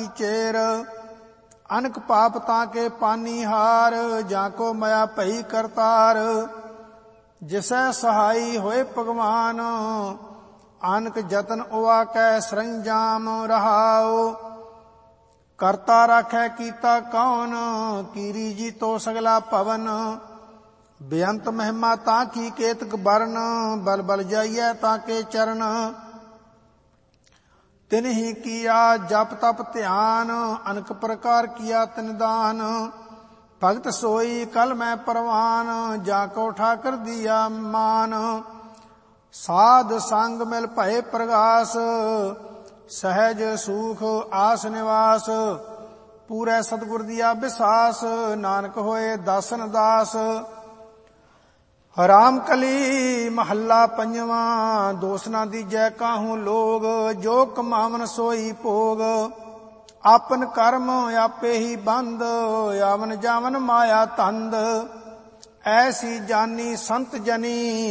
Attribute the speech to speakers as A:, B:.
A: की चेर। अनक पाप ताके पानी हार, जाको मया भई करतार। जिसै सहाई होए भगवान, अनक जतन उवा कै सरंजाम रहाओ। करता राखै कीता कौन, कीरी जी तो सगला पवन। बेअंत महिमा ताकी केतक बरन, बल बल जाइयै ताके चरण। तिन्हि किया जप तप ध्यान, अनक प्रकार किया तिन दान। भगत सोई कल मैं परवान, जाको ठाकर दिया मान। साध संग मिल भय प्रगास, सहज सुख आस निवास। पूरे सतगुर दिया विसास, नानक होए दासन दास। राम कली महला पंजवां, दोष ना दीजै काहू लोग। जो कमावन सोई भोग, आपन कर्म आपे ही बंद। आवन जावन माया तंद, ऐसी जानी संत जनी।